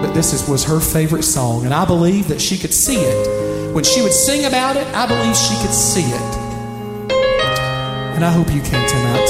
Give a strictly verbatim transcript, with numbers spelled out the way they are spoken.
but this is, was her favorite song. And I believe that she could see it. When she would sing about it, I believe she could see it. And I hope you can tonight.